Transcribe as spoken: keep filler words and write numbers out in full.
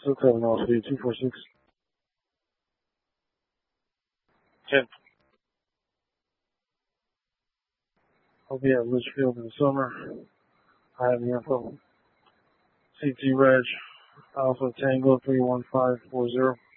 Still seven off speed, two four six. ten. I'll be at Litchfield in the summer. I have the info. C T Reg, Alpha Tango three one five four zero.